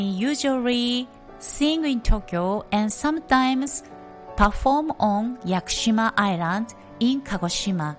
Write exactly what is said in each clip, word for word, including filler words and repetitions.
usually sing in Tokyo and sometimes perform on Yakushima Island in Kagoshima.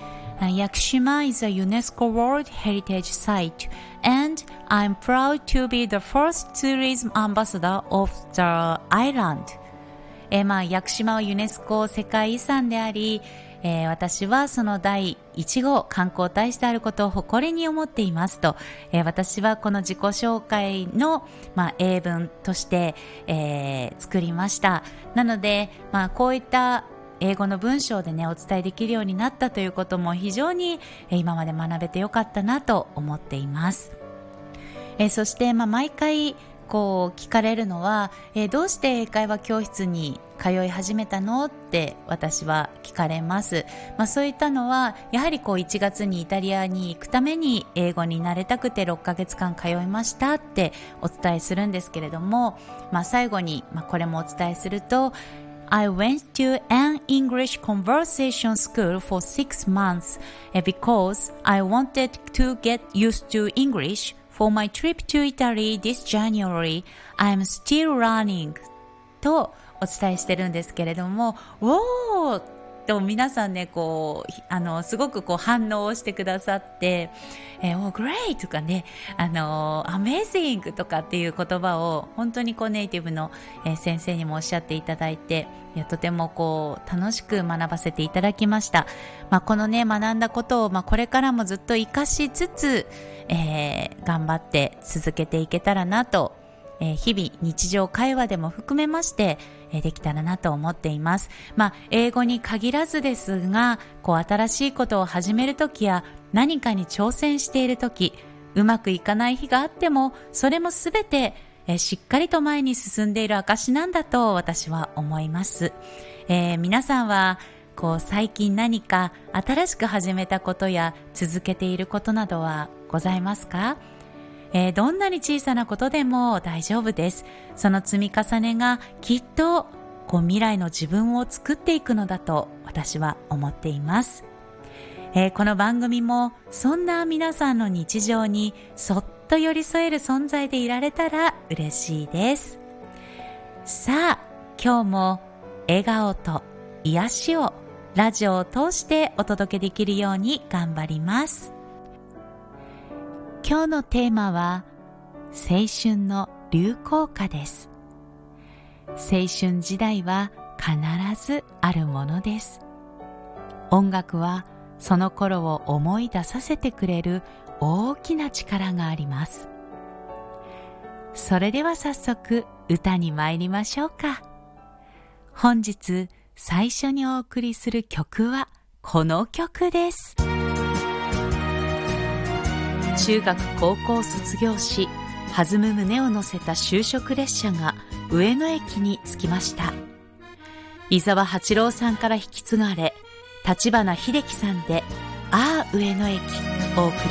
Yakushima is a UNESCO World Heritage Site, and I'm proud to be the first tourism ambassador of the island. えー、まあ、屋久島はユネスコ世界遺産であり、えー、私はその第一号観光大使であることを誇りに思っていますと、えー、私はこの自己紹介の、まあ、英文として、えー、作りました。なので、まあ、こういった英語の文章でねお伝えできるようになったということも非常に、えー、今まで学べてよかったなと思っています。えー、そして、まあ、毎回こう聞かれるのは、えー、どうして英会話教室に通い始めたのって私は聞かれます。まあ、そういったのはやはりこういちがつにイタリアに行くために英語に慣れたくてろっかげつかん通いましたってお伝えするんですけれども、まあ、最後に、まあ、これもお伝えするとI went to an English conversation school for six months because I wanted to get used to English.For my trip to Italy this January, I'm still learning とお伝えしてるんですけれども、おーと皆さんね、こう、あの、すごくこう反応をしてくださって、えー、おー、great とかね、あの、amazing とかっていう言葉を本当にこうネイティブの、えー、先生にもおっしゃっていただいて、いやとてもこう楽しく学ばせていただきました。まあ、このね、学んだことを、まあ、これからもずっと活かしつつ、えー、頑張って続けていけたらなと、えー、日々日常会話でも含めまして、えー、できたらなと思っています。まあ、英語に限らずですが、こう新しいことを始めるときや何かに挑戦しているとき、うまくいかない日があっても、それもすべて、えー、しっかりと前に進んでいる証なんだと私は思います。えー、皆さんはこう最近何か新しく始めたことや続けていることなどはございますか？えー、どんなに小さなことでも大丈夫です。その積み重ねがきっとこう未来の自分を作っていくのだと私は思っています。えー、この番組もそんな皆さんの日常にそっと寄り添える存在でいられたら嬉しいです。さあ、今日も笑顔と癒しをラジオを通してお届けできるように頑張ります。今日のテーマは青春の流行歌です。青春時代は必ずあるものです。音楽はその頃を思い出させてくれる大きな力があります。それでは早速歌に参りましょうか。本日最初にお送りする曲はこの曲です。中学高校卒業し、弾む胸を乗せた就職列車が上野駅に着きました。伊沢八郎さんから引き継がれ、立花秀樹さんでああ上野駅お送り